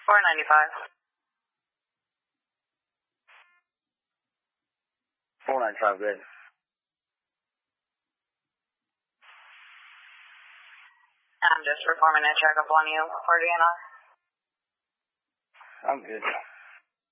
495. 495, good. I'm just performing a checkup on you for DNR. I'm good.